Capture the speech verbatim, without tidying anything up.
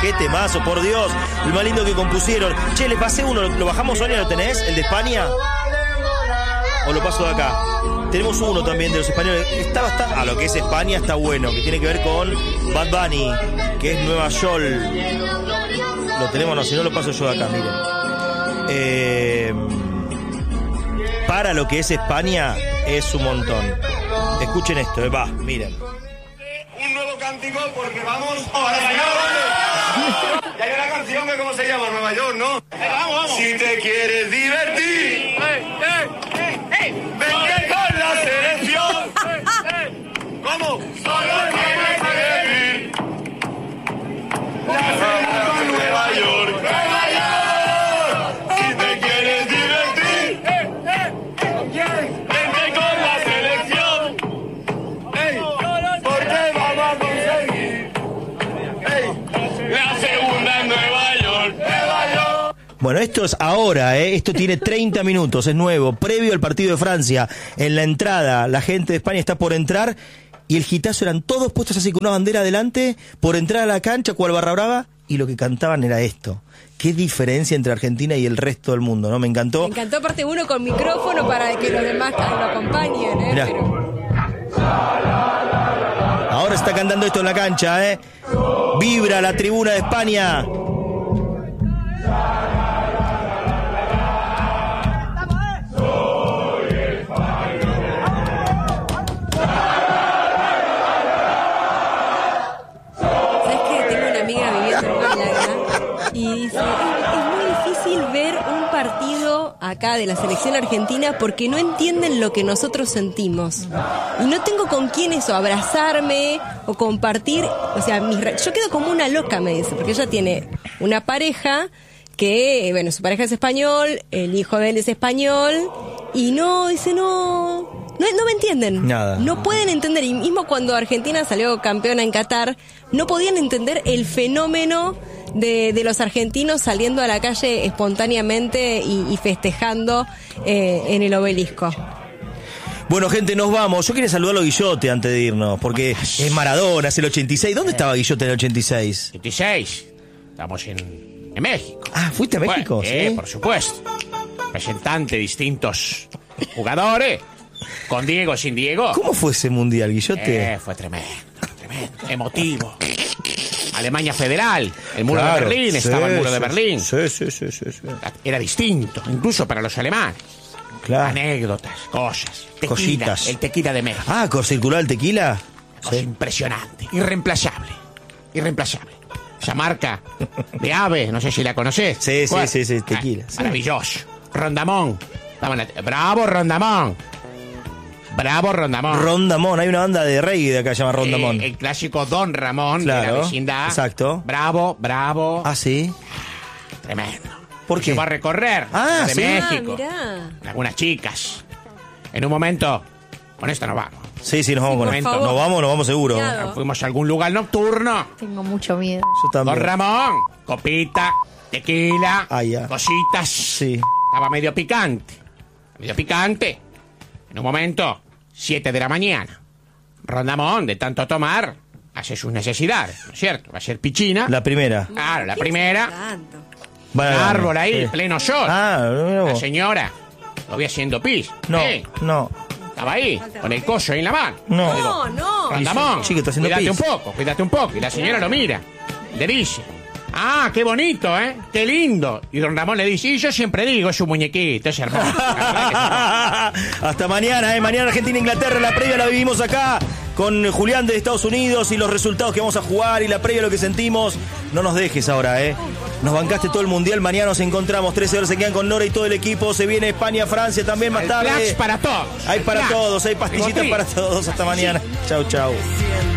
qué temazo, por Dios. El más lindo que compusieron. Che, le pasé uno, ¿lo bajamos, Sonia? ¿Lo tenés? ¿El de España? ¿O lo paso de acá? Tenemos uno también de los españoles. Está bastante... A lo que es España está bueno, que tiene que ver con Bad Bunny, que es Nueva York. Lo tenemos, no, si no lo paso yo de acá, miren. Eh, para lo que es España, es un montón. Escuchen esto, eh, va, miren. Un nuevo cántico porque vamos a Nueva York. Ya hay una canción que, ¿cómo se llama? Nueva York, ¿no? Venga, vamos, vamos. Si te quieres divertir, hey, hey, hey, hey. Vente con la selección. Hey, hey. ¿Cómo? Solo tienes que decir. La selección Nueva York. Nueva York. Si te quieres divertir, hey, hey, hey. Vente con la selección. Hey, porque vamos a conseguir. Hey, la segunda en Nueva York. Nueva York. Bueno, esto es ahora, ¿eh? Esto tiene treinta minutos, es nuevo, previo al partido de Francia. En la entrada, la gente de España está por entrar y el hitazo eran todos puestos así con una bandera adelante, por entrar a la cancha, cual barra brava, y lo que cantaban era esto. Qué diferencia entre Argentina y el resto del mundo, ¿no? Me encantó. Me encantó, aparte uno con micrófono para que los demás lo acompañen, ¿eh? Mirá. Pero... Ahora está cantando esto en la cancha, ¿eh? Vibra la tribuna de España. Y dice, es, es muy difícil ver un partido acá de la selección argentina porque no entienden lo que nosotros sentimos. Y no tengo con quién eso, abrazarme o compartir. O sea, mis, yo quedo como una loca, me dice, porque ella tiene una pareja que, bueno, su pareja es español, el hijo de él es español, y no, dice, no... No, no me entienden. Nada. No pueden entender. Y mismo cuando Argentina salió campeona en Qatar, no podían entender el fenómeno de, de los argentinos saliendo a la calle espontáneamente y, y festejando eh, en el obelisco. Bueno, gente, nos vamos. Yo quería saludarlo a Guillote antes de irnos, porque es Maradona, es el ochenta y seis. ¿Dónde estaba Guillote en el ochenta y seis? ochenta y seis. Estamos en, en México. Ah, ¿fuiste a México? Bueno, sí, eh, por supuesto. Representante de distintos jugadores. Con Diego, sin Diego. ¿Cómo fue ese mundial, Guillote? Eh, fue tremendo, tremendo, emotivo. Alemania Federal, el muro Claro, de Berlín, sí, estaba el muro de sí, Berlín. Sí, sí, sí, sí, sí. Era distinto, incluso para los alemanes. Claro. Anécdotas, cosas, tequila, Cositas. el tequila de México. Ah, ¿con circular el tequila? Cosa impresionante, irreemplazable, irreemplazable. Esa marca de ave, no sé si la conocés. Sí, sí, Bueno, sí, sí, tequila. ah, Sí. Maravilloso. Rondamón. Estaba en la- Bravo, Rondamón. Bravo, Rondamón. Rondamón, hay una banda de reggae de acá que se llama Rondamón. Eh, el clásico Don Ramón de Claro, la vecindad. exacto. Bravo, bravo. Ah, sí. Tremendo. ¿Por qué? Se va a recorrer Ah, de sí. México. Ah, mirá. Algunas chicas. En un momento, con esto nos vamos. Sí, sí, nos vamos Sí, con por esto. favor. Nos vamos, nos vamos seguro. Cuidado. Fuimos a algún lugar nocturno. Tengo mucho miedo. Yo también. Don Ramón. Copita, tequila, Ah, ya. cositas. Sí. Estaba medio picante. Medio picante. En un momento, siete de la mañana. Rondamón, de tanto tomar, hace sus necesidades, ¿no es cierto? Va a ser pichina. La primera. Claro, la ¿Qué primera. es tanto? Vale, Un vale. árbol ahí, Sí. pleno sol. Ah, mira La vos. señora lo vi haciendo pis. No, Eh, no, Estaba ahí, con el coso ahí en la mano. no. No, no. Rondamón, Sí, que está haciendo cuídate pis. un poco, cuídate un poco. Y la señora lo mira, le dice, ah, qué bonito, ¿eh? Qué lindo. Y don Ramón le dice, y yo siempre digo, es un muñequito, es hermoso. La verdad que es hermoso. Hasta mañana, ¿eh? Mañana Argentina-Inglaterra. La previa la vivimos acá con Julián de Estados Unidos y los resultados que vamos a jugar y la previa lo que sentimos. No nos dejes ahora, ¿eh? Nos bancaste todo el mundial. Mañana nos encontramos. trece horas se quedan con Nora y todo el equipo. Se viene España, Francia también más El tarde. Flash para todos. Hay para Flash. todos, hay pastillitas Ribotril. para todos. Hasta mañana. Chau, chau.